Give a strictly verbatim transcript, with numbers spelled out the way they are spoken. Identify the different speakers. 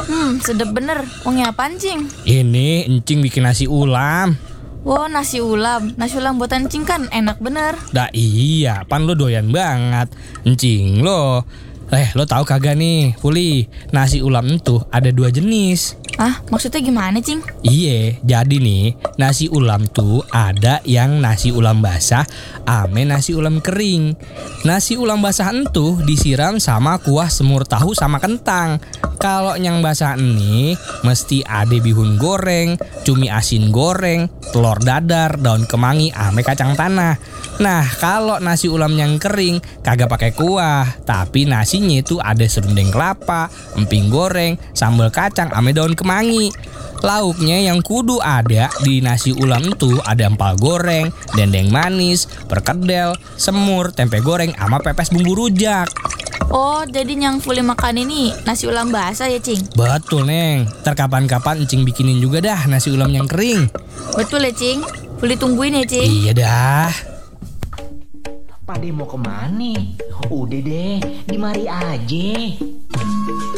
Speaker 1: Hmm, sedep bener. Wangi apaan, Cing?
Speaker 2: Ini encing bikin nasi ulam.
Speaker 1: Wow, nasi ulam. Nasi ulam buatan Cing kan enak bener.
Speaker 2: Dah iya, pan lo doyan banget. Encing lo. Eh, lo tahu kagak nih, Puli? Nasi ulam itu ada dua jenis.
Speaker 1: Ah, maksudnya gimana, Cing?
Speaker 2: Iye, jadi nih nasi ulam tuh ada yang nasi ulam basah ame nasi ulam kering. Nasi ulam basah entuh disiram sama kuah semur tahu sama kentang. Kalau yang basah ini mesti ada bihun goreng, cumi asin goreng, telur dadar, daun kemangi ame kacang tanah. Nah, kalau nasi ulam yang kering kagak pakai kuah, tapi nasinya itu ada serundeng kelapa, emping goreng, sambal kacang ame daun kemangi. Lauknya yang kudu ada di nasi ulam itu ada empal goreng, dendeng manis, perkedel, semur, tempe goreng sama pepes bumbu rujak.
Speaker 1: Oh, jadi yang Fuli makan ini nasi ulam basah ya, Cing?
Speaker 2: Betul, Neng. Ntar kapan-kapan Encing bikinin juga dah nasi ulam yang kering.
Speaker 1: Betul ya, Cing? Fuli tungguin ya, Cing?
Speaker 2: Iya dah.
Speaker 3: Pade mau kemana? Udah deh, di mari aja.